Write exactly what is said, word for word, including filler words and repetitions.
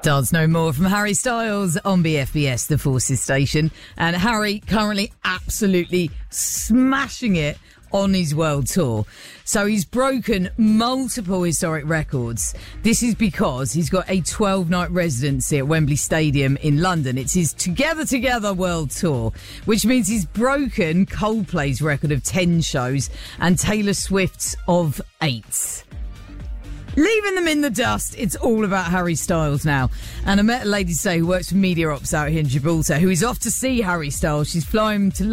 Dance No More from Harry Styles on B F B S, the Forces station. And Harry currently absolutely smashing it on his world tour. So he's broken multiple historic records. This is because he's got a twelve-night residency at Wembley Stadium in London. It's his Together Together world tour, which means he's broken Coldplay's record of ten shows and Taylor Swift's of eight. Leaving them in the dust, it's all about Harry Styles now. And I met a lady today who works for Media Ops out here in Gibraltar who is off to see Harry Styles. She's flying to